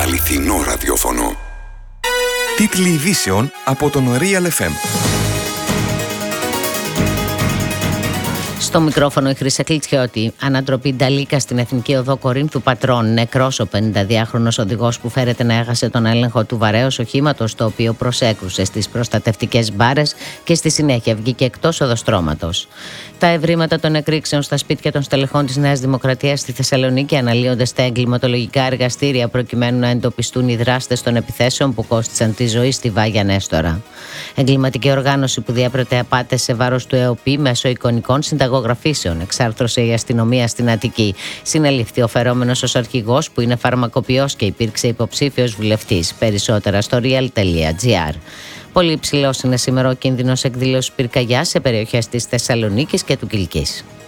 αληθινό ραδιόφωνο. Τίτλοι ειδήσεων από τον Real FM. Στο μικρόφωνο η Χρύσα Κλιτσιώτη. Ανατροπή Νταλίκα στην Εθνική Οδό Κορίνθου Πατρών. Νεκρός ο 52χρονος οδηγός που φέρεται να έχασε τον έλεγχο του βαρέως οχήματος, το οποίο προσέκρουσε στις προστατευτικές μπάρες και στη συνέχεια βγήκε εκτός οδοστρώματος. Τα ευρήματα των εκρήξεων στα σπίτια των στελεχών της Νέας Δημοκρατίας στη Θεσσαλονίκη αναλύονται στα εγκληματολογικά εργαστήρια προκειμένου να εντοπιστούν οι δράστες των επιθέσεων που κόστησαν τη ζωή στη Βάγια Νέστορα. Εγκληματική οργάνωση που διέπρεπε απάτες σε βάρος του ΕΟΠΗ μέσω εικονικών συνταγογραφήσεων, εξάρθρωσε η αστυνομία στην Αττική. Συνελήφθη ο φερόμενος ως αρχηγός, που είναι φαρμακοποιός και υπήρξε υποψήφιος βουλευτής. Περισσότερα στο real.gr. Πολύ υψηλός είναι σήμερα ο κίνδυνος εκδήλωσης πυρκαγιάς σε περιοχές της Θεσσαλονίκης και του Κιλκής.